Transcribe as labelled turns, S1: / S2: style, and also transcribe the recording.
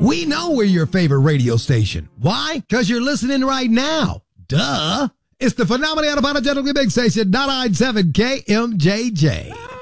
S1: We know we're your favorite radio station. Why? Because you're listening right now. Duh. It's the phenomenal, unapologetically big station, 997 KMJJ.